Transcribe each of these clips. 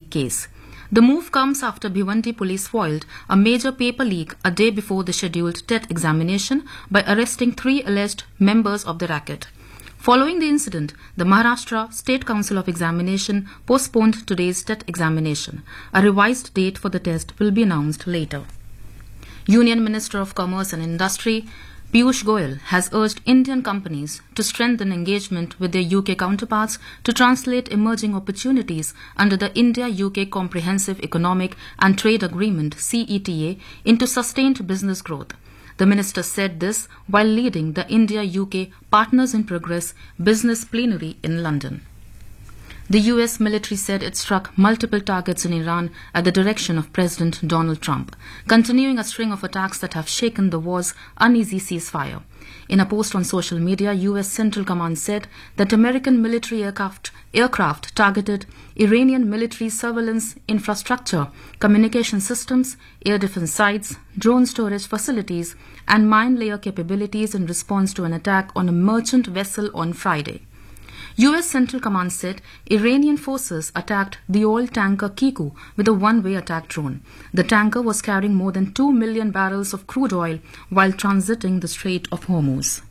case. The move comes after Bhiwandi police foiled a major paper leak a day before the scheduled TET examination by arresting 3 alleged members of the racket. Following the incident, the Maharashtra State Council of Examination postponed today's TET examination. A revised date for the test will be announced later. Union Minister of Commerce and Industry Piyush Goyal has urged Indian companies to strengthen engagement with their UK counterparts to translate emerging opportunities under the India-UK Comprehensive Economic and Trade Agreement (CETA) into sustained business growth. The minister said this while leading the India-UK Partners in Progress business plenary in London. The US military said it struck multiple targets in Iran at the direction of President Donald Trump, continuing a string of attacks that have shaken the war's uneasy ceasefire. In a post on social media, US Central Command said that American military aircraft targeted Iranian military surveillance infrastructure, communication systems, air defense sites, drone storage facilities, and mine layer capabilities in response to an attack on a merchant vessel on Friday. US Central Command said Iranian forces attacked the oil tanker Kiku with a one-way attack drone. The tanker was carrying more than 2 million barrels of crude oil while transiting the Strait of Hormuz.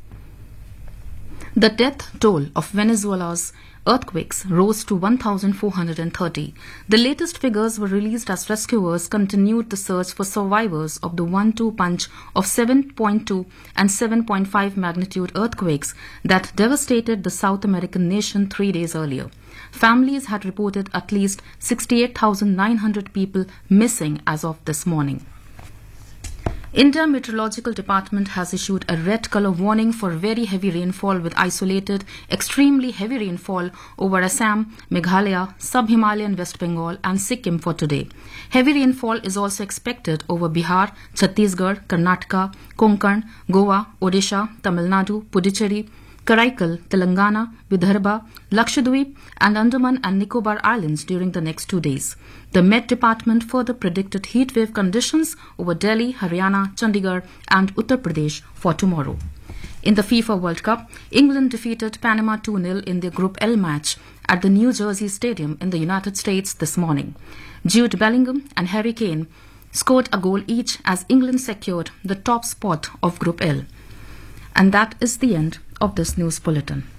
The death toll of Venezuela's earthquakes rose to 1,430. The latest figures were released as rescuers continued the search for survivors of the 1-2 punch of 7.2 and 7.5 magnitude earthquakes that devastated the South American nation 3 days earlier. Families had reported at least 68,900 people missing as of this morning. India Meteorological Department has issued a red color warning for very heavy rainfall with isolated, extremely heavy rainfall over Assam, Meghalaya, Sub-Himalayan West Bengal and Sikkim for today. Heavy rainfall is also expected over Bihar, Chhattisgarh, Karnataka, Konkan, Goa, Odisha, Tamil Nadu, Puducherry, Karaikal, Telangana, Vidarbha, Lakshadweep and Andaman and Nicobar Islands during the next 2 days. The Met Department further predicted heatwave conditions over Delhi, Haryana, Chandigarh and Uttar Pradesh for tomorrow. In the FIFA World Cup, England defeated Panama 2-0 in their Group L match at the New Jersey Stadium in the United States this morning. Jude Bellingham and Harry Kane scored a goal each as England secured the top spot of Group L. And that is the end of this news bulletin.